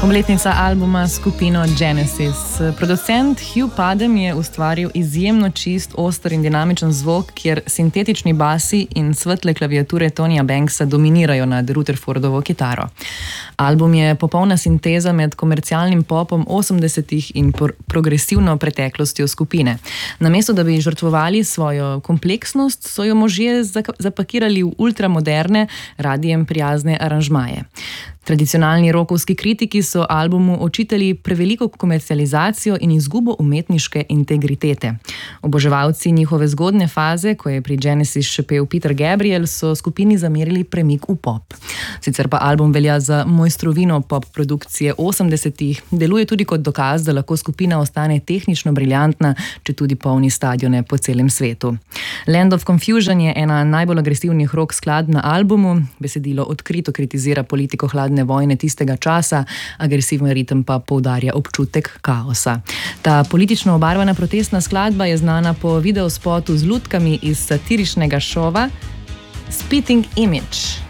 Obletnica albuma skupino Genesis. Producent Hugh Padgham je ustvaril izjemno čist, oster in dinamičen zvok, kjer sintetični basi in svetle klaviature Tonija Banksa dominirajo nad Rutherfordovo kitaro. Album je popolna sinteza med komercialnim popom 80-ih in progresivno preteklostjo skupine. Namesto da bi žrtvovali svojo kompleksnost, so jo možje zapakirali v ultramoderne, radijem prijazne aranžmaje. Tradicionalni rockovski kritiki so albumu očitali preveliko komercializacijo in izgubo umetniške integritete. Oboževalci njihove zgodne faze, ko je pri Genesis še pel Peter Gabriel, so skupini zamerili premik v pop. Sicer pa album velja za mojstrovino pop produkcije 80-ih, deluje tudi kot dokaz, da lahko skupina ostane tehnično briljantna, če tudi polni stadione po celem svetu. Land of Confusion je ena najbolj agresivnih rock skladb na albumu, besedilo odkrito kritizira politiko hladne vojne tistega časa, agresiven ritem pa poudarja občutek kaosa. Ta politično obarvana protestna skladba je znana po videospotu z lutkami iz satiričnega šova Spitting Image.